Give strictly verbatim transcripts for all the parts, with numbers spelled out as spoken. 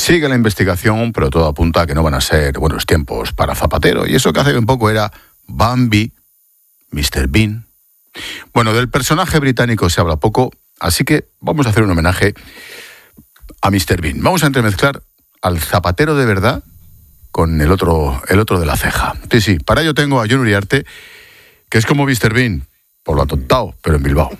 Sigue la investigación, pero todo apunta a que no van a ser buenos tiempos para Zapatero. Y eso que hace un poco era Bambi, mister Bean. Bueno, del personaje británico se habla poco, así que vamos a hacer un homenaje a mister Bean. Vamos a entremezclar al Zapatero de verdad con el otro, el otro de la ceja. Sí, sí, para ello tengo a Jon Uriarte, que es como mister Bean, por lo atontado, pero en Bilbao.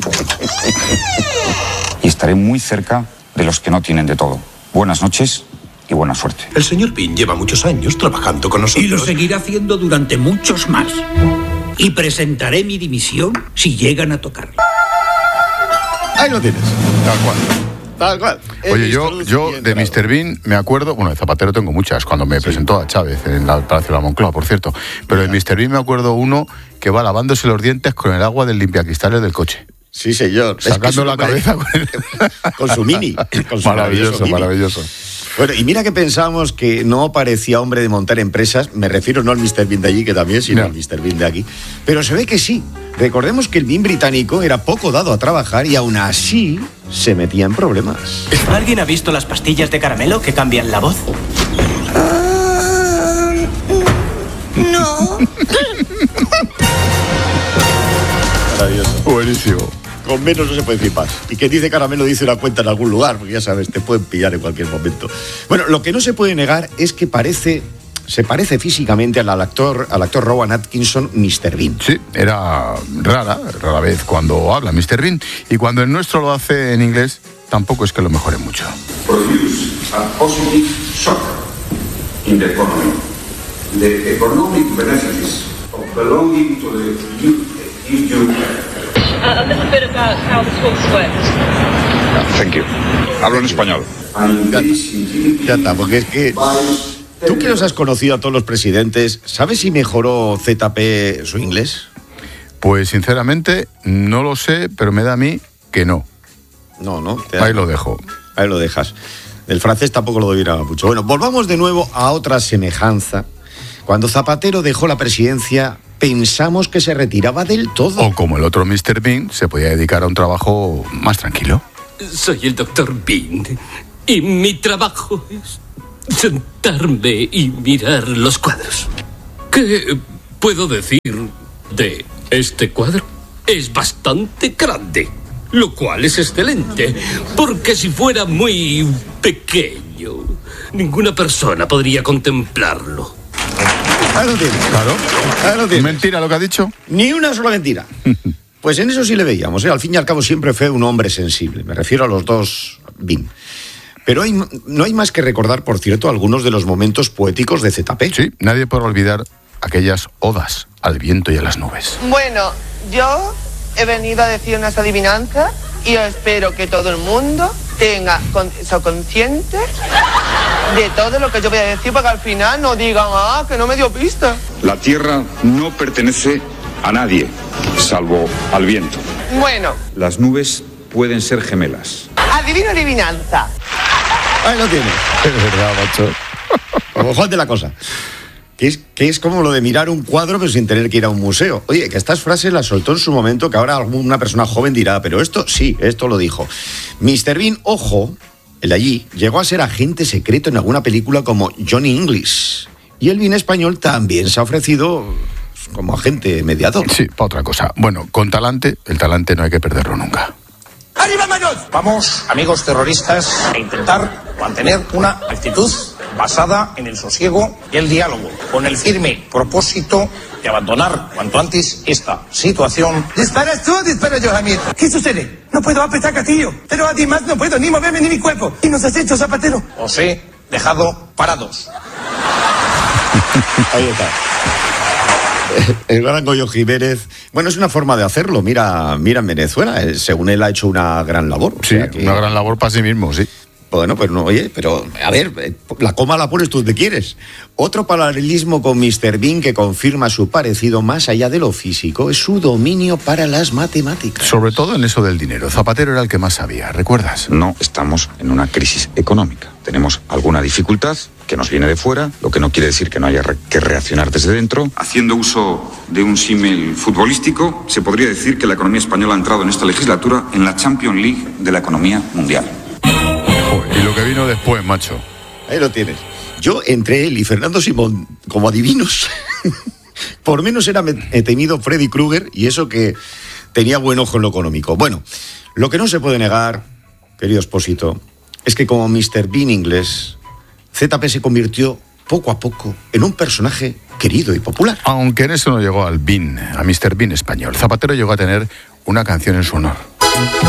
Y estaré muy cerca de los que no tienen de todo. Buenas noches y buena suerte. El señor Bean lleva muchos años trabajando con nosotros. Y lo seguirá haciendo durante muchos más. Y presentaré mi dimisión si llegan a tocarlo. Ahí lo tienes. Tal cual. Tal cual. Oye, yo, yo de mister Bean me acuerdo, bueno, de Zapatero tengo muchas, cuando me sí. presentó a Chávez en el Palacio de la Moncloa, por cierto, pero de mister Bean me acuerdo uno que va lavándose los dientes con el agua del limpiacristales del coche. Sí, señor. Sacando es que la cabeza con, el... con su mini. Con su maravilloso, mini. maravilloso. Bueno, y mira que pensábamos que no parecía hombre de montar empresas, me refiero no al mister Bean de allí, que también, sino no. al mister Bean de aquí, pero se ve que sí. Recordemos que el Bean británico era poco dado a trabajar y aún así se metía en problemas. ¿Alguien ha visto las pastillas de caramelo que cambian la voz? Uh, no. Maravilloso. Buenísimo. Con menos no se puede decir más. Y quien dice caramelo dice una cuenta en algún lugar, porque ya sabes, te pueden pillar en cualquier momento. Bueno, lo que no se puede negar es que parece, se parece físicamente al actor, al actor Rowan Atkinson, mister Bean. Sí, era rara, rara vez cuando habla mister Bean, y cuando el nuestro lo hace en inglés, tampoco es que lo mejore mucho. Produce a positive shock in the economy. The economic benefits of belonging to the E U. Uh, a little bit about how the talks went. Thank you. Hablo en español. Ya, ya está, porque es que tú que los has conocido a todos los presidentes, ¿sabes si mejoró Z P su inglés? Pues sinceramente no lo sé, pero me da a mí que no. No, no. Te Ahí lo dejo. Ahí lo dejas. El francés tampoco lo dominaba mucho. Bueno, volvamos de nuevo a otra semejanza. Cuando Zapatero dejó la presidencia, pensamos que se retiraba del todo. O como el otro mister Bean, se podía dedicar a un trabajo más tranquilo. Soy el doctor Bean y mi trabajo es sentarme y mirar los cuadros. ¿Qué puedo decir de este cuadro? Es bastante grande, lo cual es excelente, porque si fuera muy pequeño, ninguna persona podría contemplarlo. Ahí lo tienes. Claro. Ahí lo tienes. ¿Mentira lo que ha dicho? Ni una sola mentira. Pues en eso sí le veíamos, ¿eh? Al fin y al cabo siempre fue un hombre sensible. Me refiero a los dos Bean. Pero hay, no hay más que recordar, por cierto, algunos de los momentos poéticos de Z P. Sí, nadie podrá olvidar aquellas odas al viento y a las nubes. Bueno, yo he venido a decir unas adivinanzas y yo espero que todo el mundo tenga con, sea consciente de todo lo que yo voy a decir, para que al final no digan, ah, que no me dio pista. La tierra no pertenece a nadie, salvo al viento. Bueno. Las nubes pueden ser gemelas. Adivino adivinanza. Ahí lo tienes. Es verdad, macho. Como Juan de la cosa. Que es, que es como lo de mirar un cuadro pero sin tener que ir a un museo. Oye, que estas frases las soltó en su momento, que ahora alguna persona joven dirá, pero esto sí, esto lo dijo. mister Bean, ojo, el de allí, llegó a ser agente secreto en alguna película como Johnny English. Y el Bean español también se ha ofrecido como agente mediador. Sí, para otra cosa. Bueno, con talante, el talante no hay que perderlo nunca. ¡Arriba manos! Vamos, amigos terroristas, a intentar mantener una actitud basada en el sosiego y el diálogo, con el firme propósito de abandonar cuanto antes esta situación. ¿Disparas tú o disparo yo, Jamil? ¿Qué sucede? No puedo apretar gatillo, pero además no puedo ni moverme ni mi cuerpo. ¿Qué nos has hecho, Zapatero? Os he dejado parados. Ahí está. El gran Goyo Jiménez. Bueno, es una forma de hacerlo. Mira, mira en Venezuela. Según él ha hecho una gran labor. Sí, o sea que... una gran labor para sí mismo, sí. Bueno, pues no, oye, pero a ver, la coma la pones tú donde quieres. Otro paralelismo con mister Bean que confirma su parecido más allá de lo físico es su dominio para las matemáticas. Sobre todo en eso del dinero. Zapatero era el que más sabía, ¿recuerdas? No estamos en una crisis económica. Tenemos alguna dificultad que nos viene de fuera, lo que no quiere decir que no haya que reaccionar desde dentro. Haciendo uso de un símil futbolístico, se podría decir que la economía española ha entrado en esta legislatura en la Champions League de la economía mundial. Y lo que vino después, macho. Ahí lo tienes. Yo, entre él y Fernando Simón, como adivinos, por menos era he temido Freddy Krueger, y eso que tenía buen ojo en lo económico. Bueno, lo que no se puede negar, querido Expósito, es que como mister Bean inglés, Z P se convirtió poco a poco en un personaje querido y popular. Aunque en eso no llegó al Bean, a mister Bean español. Zapatero llegó a tener una canción en su honor.